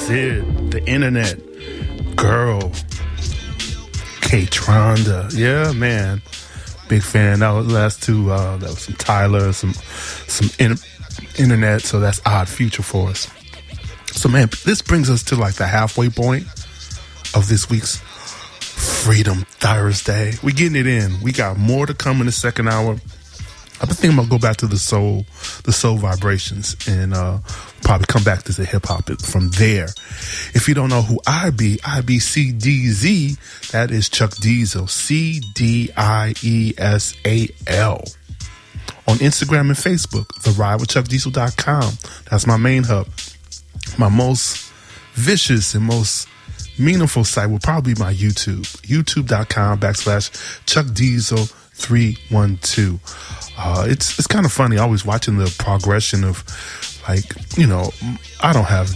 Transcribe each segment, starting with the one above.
it. The internet. Girl. K-Tronda. Yeah, man. Big fan. That was the last two. That was some Tyler, some internet. So that's Odd Future for us. So, man, this brings us to like the halfway point of this week's Freedom Thursday. We're getting it in. We got more to come in the second hour. I've been thinking about go back to the soul vibrations, and probably come back to the hip hop from there. If you don't know who I be CDZ. That is Chuck Diesel, CDIESAL. On Instagram and Facebook, theridewithchuckdiesel.com. That's my main hub. My most vicious and most meaningful site will probably be my YouTube, youtube.com/ChuckDiesel312. It's kind of funny always watching the progression of, like, you know, I have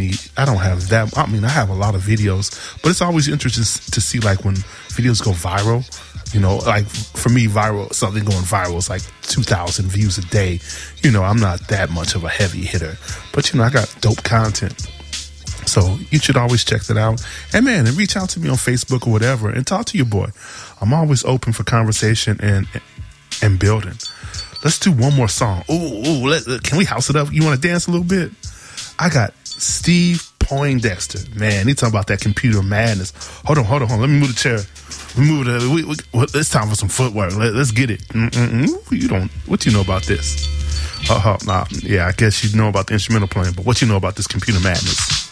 a lot of videos, but it's always interesting to see, like, when videos go viral, you know, like for me, something going viral is like 2,000 views a day. You know, I'm not that much of a heavy hitter, but you know, I got dope content. So you should always check that out. And man, and reach out to me on Facebook or whatever and talk to your boy. I'm always open for conversation and building. Let's do one more song. Can we house it up? You want to dance a little bit? I got Steve Poindexter. Man, he talking about that computer madness. Hold on. Let me move the chair. It's time for some footwork. Let's get it. What you know about this? Yeah, I guess you know about the instrumental playing, but what you know about this computer madness?